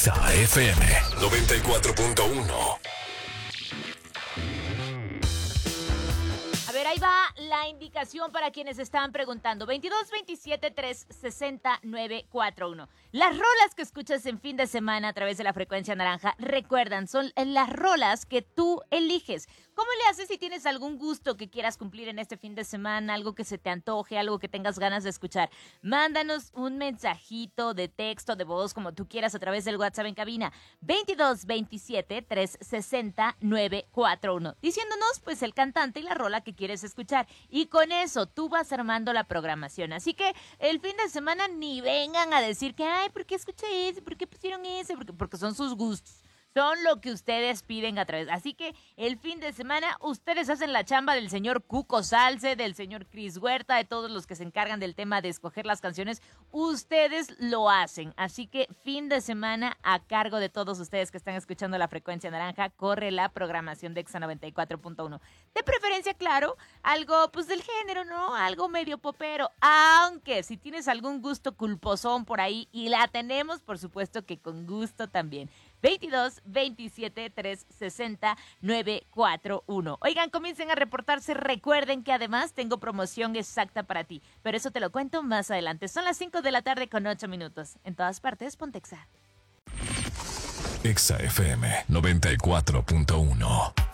Exa FM 94.1. A ver, ahí va la indicación para quienes estaban preguntando. 22 27 360 941. Las rolas que escuchas en fin de semana a través de la frecuencia naranja, recuerdan, son las rolas que tú eliges. ¿Cómo le haces si tienes algún gusto que quieras cumplir en este fin de semana? Algo que se te antoje, algo que tengas ganas de escuchar. Mándanos un mensajito de texto, de voz, como tú quieras, a través del WhatsApp en cabina. 22 27 360 941. Diciéndonos, pues, el cantante y la rola que quieres escuchar. Y con eso tú vas armando la programación. Así que el fin de semana ni vengan a decir que, ay, ¿por qué escuché ese? ¿Por qué pusieron ese? Porque son sus gustos. Son lo que ustedes piden a través. Así que el fin de semana ustedes hacen la chamba del señor Cuco Salce, del señor Cris Huerta, de todos los que se encargan del tema de escoger las canciones. Ustedes lo hacen. Así que fin de semana a cargo de todos ustedes que están escuchando la frecuencia naranja, corre la programación de Exa 94.1. De preferencia, claro, algo pues del género, ¿no? Algo medio popero. Aunque si tienes algún gusto culposón por ahí, y la tenemos, por supuesto que con gusto también. 22 27 360 941. Oigan, comiencen a reportarse. Recuerden que además tengo promoción exacta para ti, pero eso te lo cuento más adelante. Son las 5 de la tarde con 8 minutos. En todas partes, ponte Exa. Exa FM 94.1.